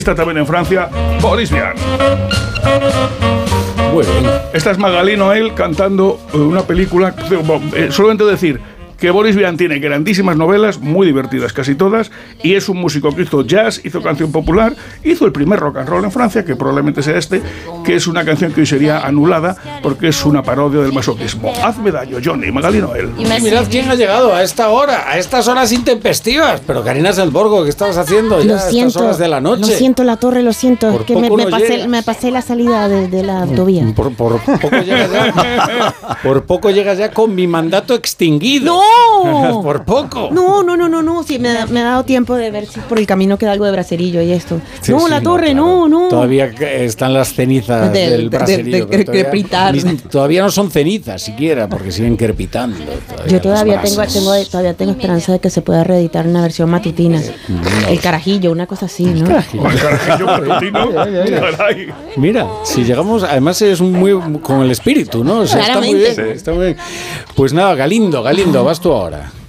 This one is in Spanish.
Está también en Francia, Boris Vian. Muy bien. Esta es Magali Noel cantando una película. Solamente decir que Boris Vian tiene grandísimas novelas, muy divertidas casi todas, y es un músico que hizo jazz, hizo canción popular, hizo el primer rock and roll en Francia, que probablemente sea este, que es una canción que hoy sería anulada porque es una parodia del masoquismo. Hazme daño, Johnny, Magali Noel. Y mirad quién ha llegado a esta hora, a estas horas intempestivas. Pero Karina Selborgo, ¿qué estabas haciendo ya a estas horas de la noche? Lo siento, La Torre, lo siento. Por Que poco me pasé la salida de la autovía. Por poco llegas ya. Por poco llegas ya con mi mandato extinguido. ¡No! Por poco. No. Sí, me ha dado tiempo de ver si por el camino queda algo de braserillo y esto. Sí, no, sí, La Torre, claro. no. Todavía están las cenizas del braserillo. De crepitar. Todavía no son cenizas siquiera, porque siguen crepitando. Yo todavía tengo esperanza de que se pueda reeditar una versión matutina. El carajillo, una cosa así, ¿no? El carajillo matutino. Caray. Mira, si llegamos, además es muy con el espíritu, ¿no? O sea, está muy bien, está muy bien. Pues nada, Galindo, vas tú ahora.